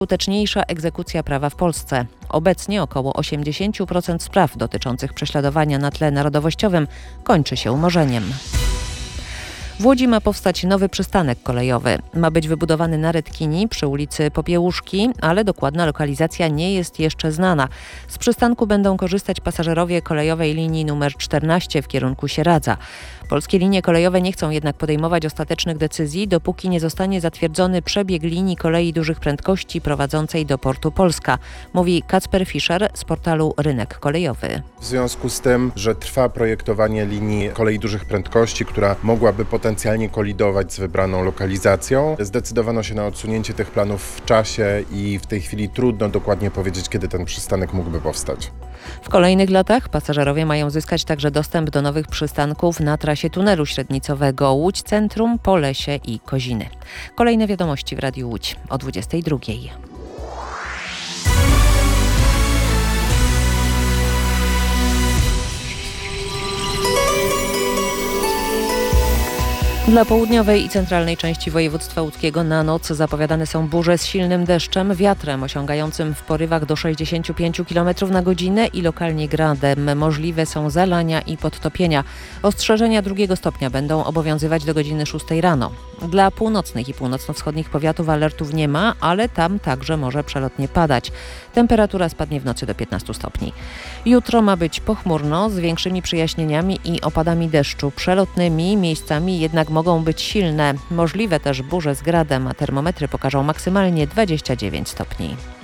skuteczniejsza egzekucja prawa w Polsce. Obecnie około 80% spraw dotyczących prześladowania na tle narodowościowym kończy się umorzeniem. W Łodzi ma powstać nowy przystanek kolejowy. Ma być wybudowany na Redkini przy ulicy Popiełuszki, ale dokładna lokalizacja nie jest jeszcze znana. Z przystanku będą korzystać pasażerowie kolejowej linii nr 14 w kierunku Sieradza. Polskie linie kolejowe nie chcą jednak podejmować ostatecznych decyzji, dopóki nie zostanie zatwierdzony przebieg linii kolei dużych prędkości prowadzącej do portu Polska, mówi Kacper Fischer z portalu Rynek Kolejowy. W związku z tym, że trwa projektowanie linii kolei dużych prędkości, która mogłaby potencjalnie kolidować z wybraną lokalizacją, zdecydowano się na odsunięcie tych planów w czasie i w tej chwili trudno dokładnie powiedzieć, kiedy ten przystanek mógłby powstać. W kolejnych latach pasażerowie mają zyskać także dostęp do nowych przystanków na trasie tunelu średnicowego Łódź Centrum, Polesie i Koziny. Kolejne wiadomości w Radiu Łódź o 22:00. Dla południowej i centralnej części województwa łódzkiego na noc zapowiadane są burze z silnym deszczem, wiatrem osiągającym w porywach do 65 km na godzinę i lokalnie gradem. Możliwe są zalania i podtopienia. Ostrzeżenia 2 stopnia będą obowiązywać do godziny 6 rano. Dla północnych i północno-wschodnich powiatów alertów nie ma, ale tam także może przelotnie padać. Temperatura spadnie w nocy do 15 stopni. Jutro ma być pochmurno z większymi przejaśnieniami i opadami deszczu przelotnymi, miejscami jednak mogą być silne. Możliwe też burze z gradem, a termometry pokażą maksymalnie 29 stopni.